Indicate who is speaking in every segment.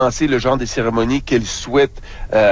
Speaker 1: c'est le genre de cérémonie qu'elle souhaite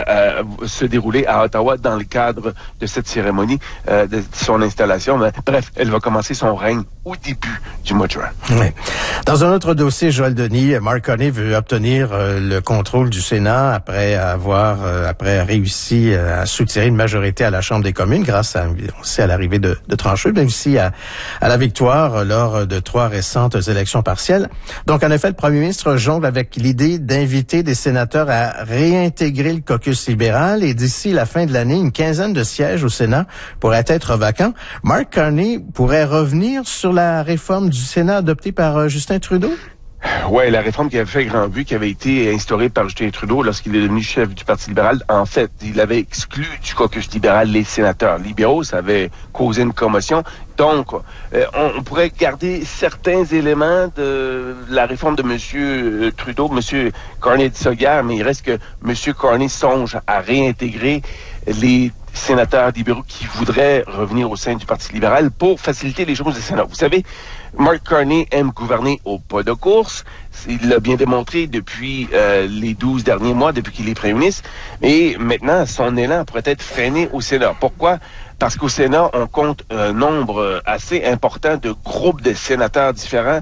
Speaker 1: se dérouler à Ottawa dans le cadre de cette cérémonie, de son installation. Mais, bref, elle va commencer son règne au début du mois de juin.
Speaker 2: Oui. Dans un autre dossier, Joël Denis, Mark Carney veut obtenir le contrôle du Sénat après avoir réussi à soutirer une majorité à la Chambre des communes grâce à l'arrivée de Trancheux, mais aussi à la victoire lors de 3 récentes élections partielles. Donc, en effet, le premier ministre jongle avec l'idée d'inviter des sénateurs à réintégrer le caucus libéral et d'ici la fin de l'année, une quinzaine de sièges au Sénat pourraient être vacants. Mark Carney pourrait revenir sur la réforme du Sénat adoptée par Justin Trudeau?
Speaker 1: Oui, la réforme qui avait fait grand but, qui avait été instaurée par Justin Trudeau lorsqu'il est devenu chef du Parti libéral. En fait, il avait exclu du caucus libéral les sénateurs libéraux. Ça avait causé une commotion. Donc, on pourrait garder certains éléments de la réforme de M. Trudeau. M. Carney dit ça hier, mais il reste que M. Carney songe à réintégrer les sénateurs libéraux qui voudraient revenir au sein du Parti libéral pour faciliter les choses du Sénat. Vous savez, Mark Carney aime gouverner au pas de course. Il l'a bien démontré depuis les 12 derniers mois, depuis qu'il est premier ministre. Et maintenant, son élan pourrait être freiné au Sénat. Pourquoi? Parce qu'au Sénat, on compte un nombre assez important de groupes de sénateurs différents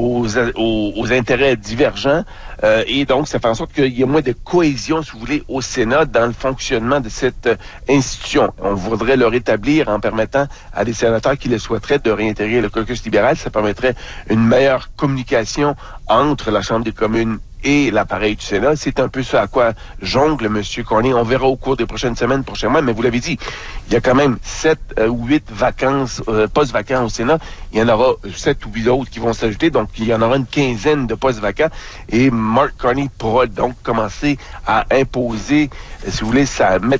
Speaker 1: aux intérêts divergents. Et donc, ça fait en sorte qu'il y a moins de cohésion, si vous voulez, au Sénat dans le fonctionnement de cette institution. On voudrait le rétablir en permettant à des sénateurs qui le souhaiteraient de réintégrer le caucus libéral. Ça permettrait une meilleure communication entre la Chambre des communes et l'appareil du Sénat. C'est un peu ça à quoi jongle M. Carney. On verra au cours des prochaines semaines, prochains mois, mais vous l'avez dit, il y a quand même 7 ou 8 vacances, postes vacants au Sénat. Il y en aura 7 ou 8 autres qui vont s'ajouter, donc il y en aura une quinzaine de postes vacants. Et Mark Carney pourra donc commencer à imposer, si vous voulez,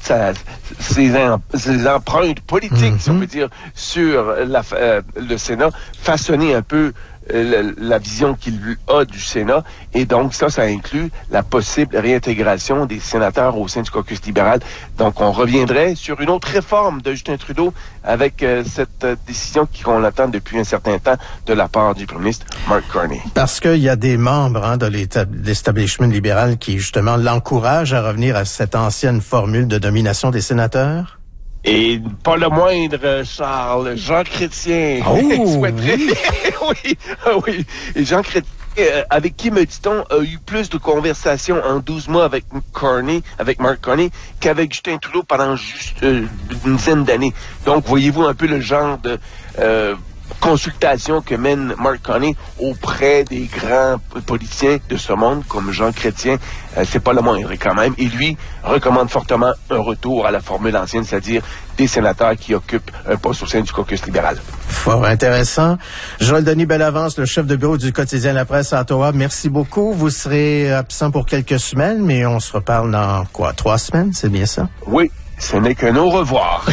Speaker 1: ses empreintes politiques, si on peut dire, sur le Sénat, façonner un peu la vision qu'il a du Sénat. Et donc, ça inclut la possible réintégration des sénateurs au sein du caucus libéral. Donc, on reviendrait sur une autre réforme de Justin Trudeau avec cette décision qu'on attend depuis un certain temps de la part du premier ministre Mark Carney.
Speaker 2: Parce qu'il y a des membres de l'establishment libéral qui, justement, l'encouragent à revenir à cette ancienne formule de nomination des sénateurs?
Speaker 1: Et pas le moindre, Charles, Jean Chrétien.
Speaker 2: Souhaiterait...
Speaker 1: oui. Et Jean Chrétien, avec qui, me dit-on, a eu plus de conversations en 12 mois avec Mark Carney, qu'avec Justin Trudeau pendant juste une dizaine d'années. Donc, voyez-vous un peu le genre de consultation que mène Mark Carney auprès des grands politiciens de ce monde, comme Jean Chrétien. C'est pas le moindre quand même. Et lui recommande fortement un retour à la formule ancienne, c'est-à-dire des sénateurs qui occupent un poste au sein du caucus libéral.
Speaker 2: Fort intéressant. Joël Denis Bellavance, le chef de bureau du quotidien La Presse à Ottawa, merci beaucoup. Vous serez absent pour quelques semaines, mais on se reparle dans 3 semaines, c'est bien ça?
Speaker 1: Oui. Ce n'est qu'un au revoir.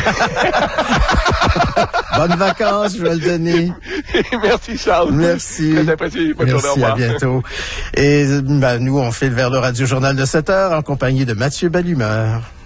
Speaker 2: Bonnes vacances, Joël Denis.
Speaker 1: Merci, Charles.
Speaker 2: Merci.
Speaker 1: Très apprécié. Bonne journée, au revoir.
Speaker 2: À bientôt. Et nous, on file vers le Radio Journal de 7 heures en compagnie de Mathieu Bellumeur.